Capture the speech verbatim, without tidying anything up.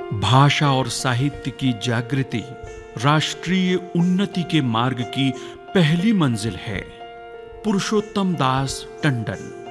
भाषा और साहित्य की जागृति राष्ट्रीय उन्नति के मार्ग की पहली मंजिल है। पुरुषोत्तम दास टंडन।